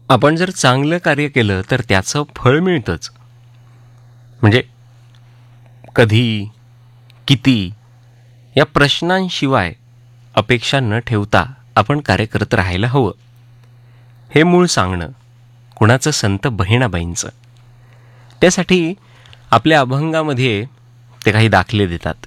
आपण जर चांगलं कार्य केलं तर त्याचं फळ मिळतंच. म्हणजे कधी, किती या प्रश्नांशिवाय अपेक्षा न ठेवता आपण कार्य करत राहायला हवं. हे मूळ सांगणं कुणाचं संत बहिणाबाईंचं. त्यासाठी आपल्या अभंगामध्ये ते काही दाखले देतात.